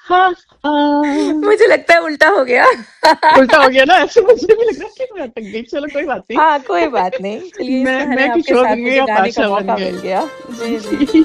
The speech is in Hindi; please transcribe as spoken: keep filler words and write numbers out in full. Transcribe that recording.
हाँ हाँ। मुझे लगता है उल्टा हो गया। उल्टा हो गया ना, ऐसे मुझे भी लग रहा है कि मैं अटक गई। चलो कोई बात नहीं। हाँ कोई बात नहीं, चलिए इस मैं बहाने मैं आपके किशोर साथ गंगे मुझे या गाने का पाशा बन मौका मिल गई। गया। जी जी।